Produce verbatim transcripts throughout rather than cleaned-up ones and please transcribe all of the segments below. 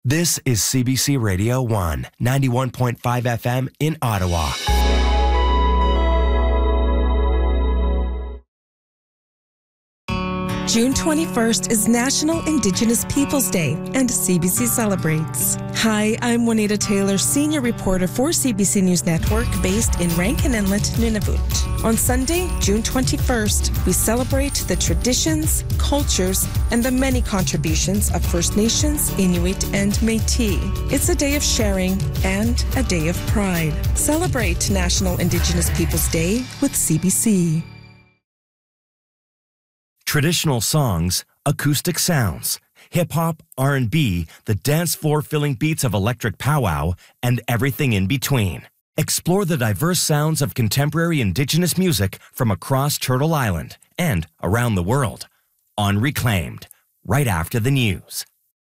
This is C B C Radio one, ninety-one point five F M in Ottawa. June twenty-first is National Indigenous Peoples Day, and C B C celebrates. Hi, I'm Juanita Taylor, senior reporter for C B C News Network, based in Rankin Inlet, Nunavut. On Sunday, June twenty-first, we celebrate the traditions, cultures, and the many contributions of First Nations, Inuit, and Métis. It's a day of sharing and a day of pride. Celebrate National Indigenous Peoples Day with C B C. Traditional songs, acoustic sounds, hip-hop, R and B, the dance floor-filling beats of electric powwow, and everything in between. Explore the diverse sounds of contemporary Indigenous music from across Turtle Island and around the world on Reclaimed, right after the news.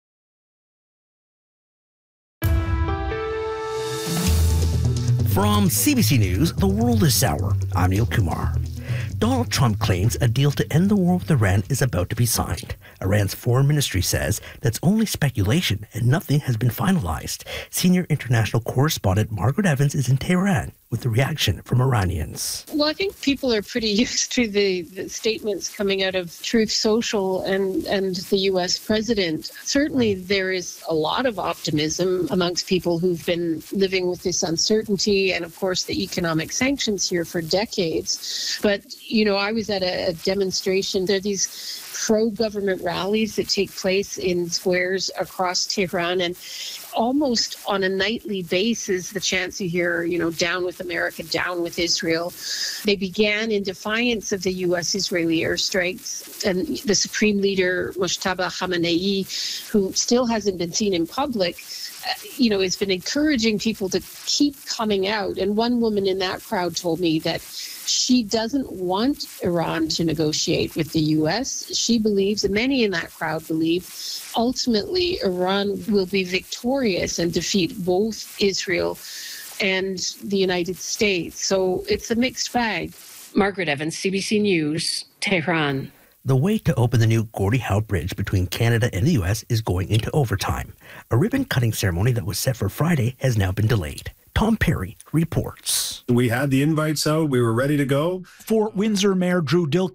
From C B C News, The World is Sour. I'm Neil Kumar. Donald Trump claims a deal to end the war with Iran is about to be signed. Iran's foreign ministry says that's only speculation and nothing has been finalized. Senior international correspondent Margaret Evans is in Tehran with the reaction from Iranians. Well, I think people are pretty used to the, the statements coming out of Truth Social and, and the U S president. Certainly there is a lot of optimism amongst people who've been living with this uncertainty and, of course, the economic sanctions here for decades. But, you know, I was at a, a demonstration. There are these pro-government rallies that take place in squares across Tehran, and almost on a nightly basis, the chants you hear, you know, down with America, down with Israel. They began in defiance of the U S-Israeli airstrikes, and the Supreme Leader, Mojtaba Khamenei, who still hasn't been seen in public, uh, you know, has been encouraging people to keep coming out. And one woman in that crowd told me that she doesn't want Iran to negotiate with the U S. She believes, and many in that crowd believe, ultimately Iran will be victorious and defeat both Israel and the United States. So it's a mixed bag. Margaret Evans, C B C News, Tehran. The wait to open the new Gordie Howe Bridge between Canada and the U S is going into overtime. A ribbon-cutting ceremony that was set for Friday has now been delayed. Tom Perry reports. We had the invites out. We were ready to go. Fort Windsor Mayor Drew Dilk